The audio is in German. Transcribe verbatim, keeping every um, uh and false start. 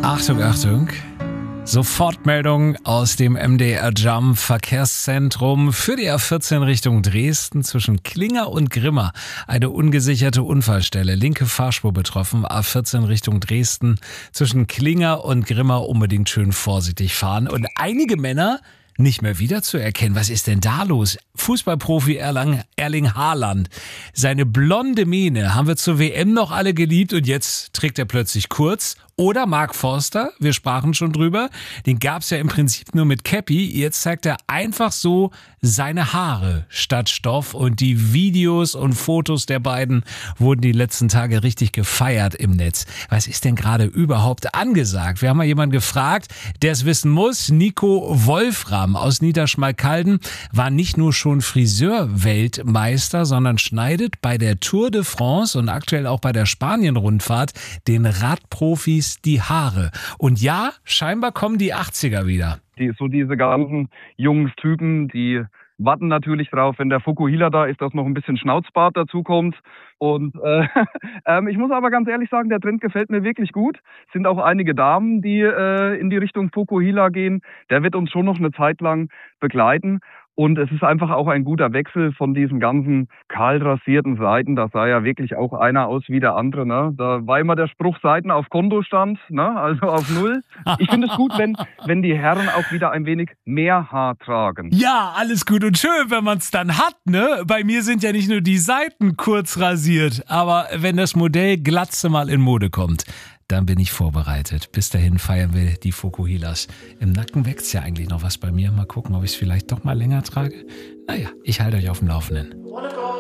Achtung, Achtung. Sofortmeldung aus dem M D R Jump Verkehrszentrum für die A vierzehn Richtung Dresden zwischen Klinger und Grimma. Eine ungesicherte Unfallstelle. Linke Fahrspur betroffen. A vierzehn Richtung Dresden zwischen Klinger und Grimma. Unbedingt schön vorsichtig fahren. Und einige Männer nicht mehr wiederzuerkennen. Was ist denn da los? Fußballprofi Erlang, Erling Haaland. Seine blonde Mähne haben wir zur W M noch alle geliebt und jetzt trägt er plötzlich kurz. Oder Mark Forster, wir sprachen schon drüber, den gab's ja im Prinzip nur mit Cappy. Jetzt zeigt er einfach so seine Haare statt Stoff und die Videos und Fotos der beiden wurden die letzten Tage richtig gefeiert im Netz. Was ist denn gerade überhaupt angesagt? Wir haben mal jemanden gefragt, der es wissen muss. Nico Wolfram aus Niederschmalkalden war nicht nur schon Friseur-Weltmeister, sondern schneidet bei der Tour de France und aktuell auch bei der Spanien-Rundfahrt den Radprofis die Haare. Und ja, scheinbar kommen die achtziger wieder. Die, so diese ganzen Jungstypen, die warten natürlich drauf, wenn der Fukuhila da ist, dass noch ein bisschen Schnauzbart dazukommt. Und äh, ähm, ich muss aber ganz ehrlich sagen, der Trend gefällt mir wirklich gut. Es sind auch einige Damen, die äh, in die Richtung Fukuhila gehen. Der wird uns schon noch eine Zeit lang begleiten. Und es ist einfach auch ein guter Wechsel von diesen ganzen kahl rasierten Seiten. Da sah ja wirklich auch einer aus wie der andere. Ne? Da war immer der Spruch Seiten auf Kontostand, ne? Also auf Null. Ich finde es gut, wenn, wenn die Herren auch wieder ein wenig mehr Haar tragen. Ja, alles gut und schön, wenn man es dann hat. Ne? Bei mir sind ja nicht nur die Seiten kurz rasiert. Aber wenn das Modell Glatze mal in Mode kommt, dann bin ich vorbereitet. Bis dahin feiern wir die Fukuhilas. Im Nacken wächst ja eigentlich noch was bei mir. Mal gucken, ob ich es vielleicht doch mal länger trage. Naja, ich halte euch auf dem Laufenden.